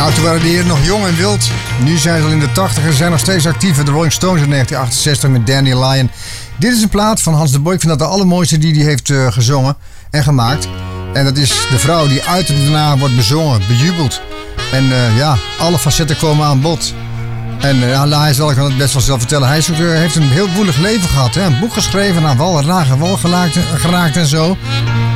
Nou, toen waren de heren nog jong en wild. Nu zijn ze al in de 80 en zijn nog steeds actief. De Rolling Stones in 1968 met Dandelion. Dit is een plaat van Hans de Boy. Ik vind dat de allermooiste die hij heeft gezongen en gemaakt. En dat is de vrouw die uit en daarna wordt bezongen, bejubeld. En ja, alle facetten komen aan bod. En hij zal het best wel zelf vertellen. Hij heeft een heel woelig leven gehad. Hè? Een boek geschreven, naar wal geraakt en zo.